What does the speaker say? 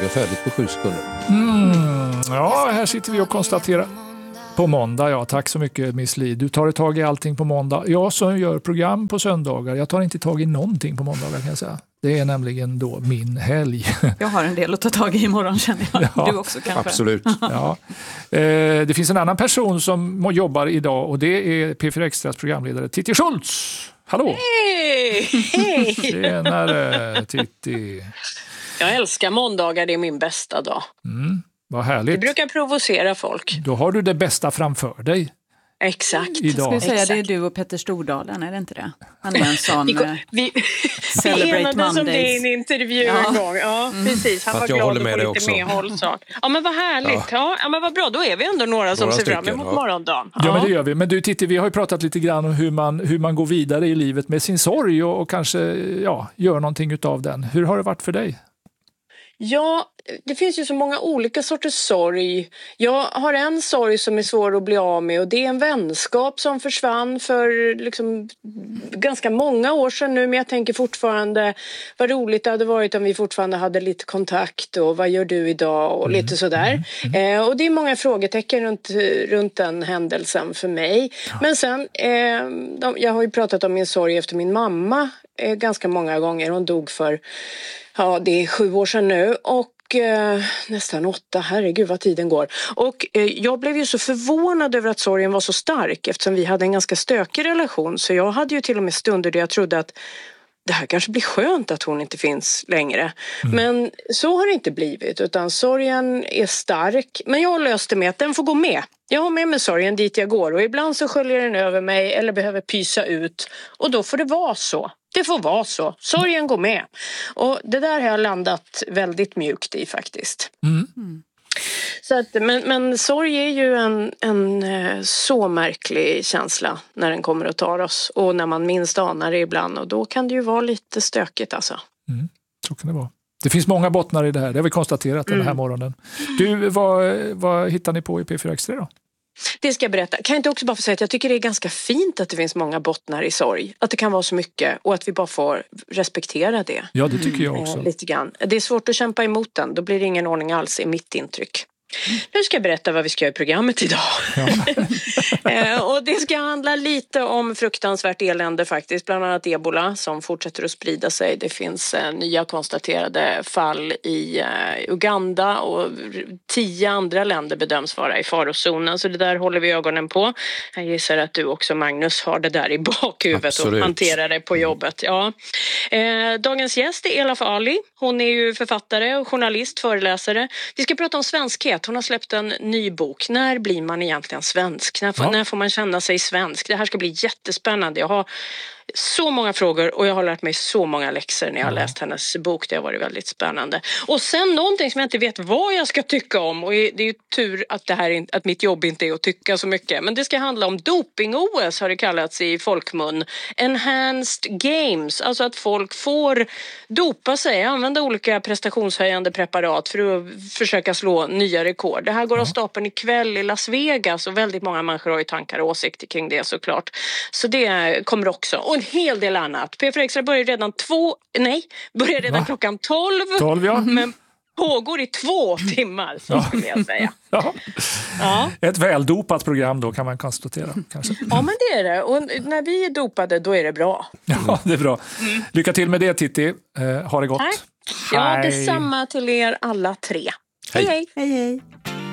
laga färdigt på 7 sekunder. Ja, här sitter vi och konstaterar. På måndag, ja. Tack så mycket, Miss Li. Du tar tag i allting på måndag. Jag som gör program på söndagar, jag tar inte tag i någonting på måndagar kan jag säga. Det är nämligen då min helg. Jag har en del att ta tag i imorgon känner jag. Ja, du också kanske. Absolut. Ja. Det finns en annan person som jobbar idag och det är P4 Extras programledare Titti Schultz. Hallå! Hej! Tjenare, Titti. Jag älskar måndagar, det är min bästa dag. Vad härligt. Det brukar provocera folk. Då har du det bästa framför dig. Exakt. Idag. Ska vi säga Exakt. det är du och Petter Stordalen, är det inte det? Han är en sån Vi Celebrate enades om det i en Mondays. intervju en gång. Ja, precis. Han Fast var jag glad håller att med få dig lite också. medhåll. Ja, men vad härligt. Ja, men vad bra. Då är vi ändå några som Några ser fram stycken, emot ja. morgondagen. Ja, men det gör vi. Men du Titti, vi har ju pratat lite grann om hur man går vidare i livet med sin sorg och kanske gör någonting utav den. Hur har det varit för dig? Ja, det finns ju så många olika sorters sorg. Jag har en sorg som är svår att bli av med och det är en vänskap som försvann för liksom ganska många år sedan nu. Men jag tänker fortfarande vad roligt det hade varit om vi fortfarande hade lite kontakt och vad gör du idag och lite sådär. Och det är många frågetecken runt den händelsen för mig. Men sen, jag har ju pratat om min sorg efter min mamma ganska många gånger. Hon dog för... Ja, det är 7 år sedan nu och nästan 8, herregud vad tiden går. Och jag blev ju så förvånad över att sorgen var så stark eftersom vi hade en ganska stökig relation. Så jag hade ju till och med stunder där jag trodde att det här kanske blir skönt att hon inte finns längre. Men så har det inte blivit utan sorgen är stark. Men jag löste med att den får gå med. Jag har med mig sorgen dit jag går och ibland så sköljer den över mig eller behöver pysa ut. Och då får det vara så. Det får vara så. Sorgen går med. Och det där har jag landat väldigt mjukt i faktiskt. Så att, men sorg är ju en så märklig känsla när den kommer och tar oss. Och när man minst anar det ibland. Och då kan det ju vara lite stökigt alltså. Så kan det vara. Det finns många bottnar i det här. Det har vi konstaterat den här morgonen. Du, vad hittar ni på i P4 Extra då? Det ska jag berätta. Kan jag inte också bara få säga att jag tycker det är ganska fint att det finns många bottnar i sorg. Att det kan vara så mycket och att vi bara får respektera det. Ja, det tycker jag också. Lite grann. Det är svårt att kämpa emot den. Då blir det ingen ordning alls i mitt intryck. Nu ska jag berätta vad vi ska göra i programmet idag. Och det ska handla lite om fruktansvärt elände faktiskt. Bland annat ebola som fortsätter att sprida sig. Det finns nya konstaterade fall i Uganda och 10 andra länder bedöms vara i farozonen. Så det där håller vi ögonen på. Jag gissar att du också, Magnus, har det där i bakhuvudet. Absolut. Och hanterar det på jobbet. Ja. Dagens gäst är Elaf Ali. Hon är ju författare och journalist, föreläsare. Vi ska prata om svenskhet. Hon har släppt en ny bok. När blir man egentligen svensk? När får man känna sig svensk? Det här ska bli jättespännande. Jag har så många frågor och jag har lärt mig så många läxor när jag har läst hennes bok. Det har varit väldigt spännande. Och sen någonting som jag inte vet vad jag ska tycka om. Och det är ju tur att, att mitt jobb inte är att tycka så mycket. Men det ska handla om doping-OS har det kallats i folkmun. Enhanced Games. Alltså att folk får dopa sig. Använda olika prestationshöjande preparat för att försöka slå nya rekord. Det här går av stapeln ikväll i Las Vegas. Och väldigt många människor har ju tankar och åsikter kring det såklart. Så det kommer också. Och en hel del annat. P4 Extra börjar redan klockan 12. 12, ja. Men pågår i 2 timmar, så skulle jag säga. Ja. Ett väldopat program då kan man konstatera. Kanske. Ja, men det är det. Och när vi är dopade, då är det bra. Ja, det är bra. Lycka till med det, Titti. Ha det gott. Tack. Ja, detsamma till er alla 3. Hej, hej. Hej, hej.